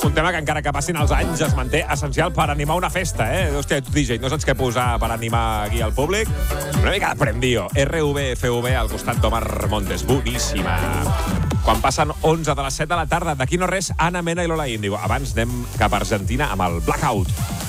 Un tema que encara que passin els anys es manté essencial per animar una festa, Hòstia, DJ, no saps què posar per animar aquí al públic? Una mica de Prendio. RVFV al costat d'Omar Montes. Boníssima. Quan passen 11 de les 7 de la tarda, d'aquí no res, Ana Mena i Lola Índigo. Abans anem cap a Argentina amb el Blackout.